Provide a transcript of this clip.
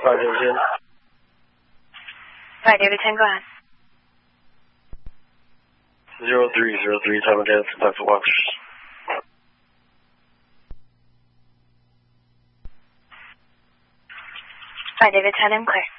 5 David 10. 5 David 10, go ahead. 0303, time again, contact the watch. 5 David 10, I'm clear.